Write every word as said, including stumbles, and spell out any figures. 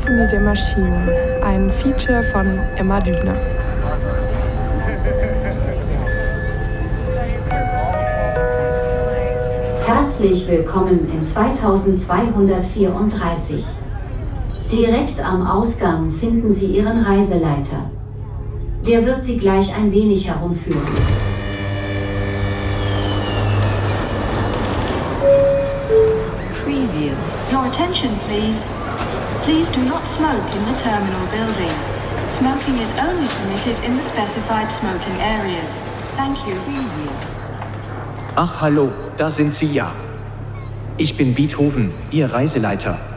Symphonie der Maschinen, ein Feature von Emma Dübner. Herzlich willkommen in zweitausendzweihundertvierunddreißig. Direkt am Ausgang finden Sie Ihren Reiseleiter. Der wird Sie gleich ein wenig herumführen. Preview. Your attention, please. Please do not smoke in the terminal building. Smoking is only permitted in the specified smoking areas. Thank you. Preview. Ach hallo, da sind Sie ja. Ich bin Beethoven, Ihr Reiseleiter.